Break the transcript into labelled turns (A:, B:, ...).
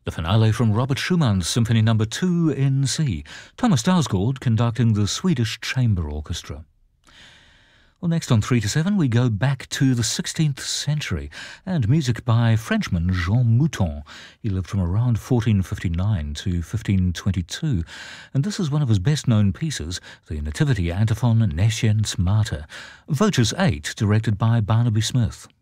A: The finale from Robert Schumann's Symphony No. 2 in C, Thomas Dausgaard conducting the Swedish Chamber Orchestra. Well, next on 3 to 7, we go back to the 16th century and music by Frenchman Jean Mouton. He lived from around 1459 to 1522, and this is one of his best-known pieces, the Nativity Antiphon Nesciens Mater, Voces 8, directed by Barnaby Smith.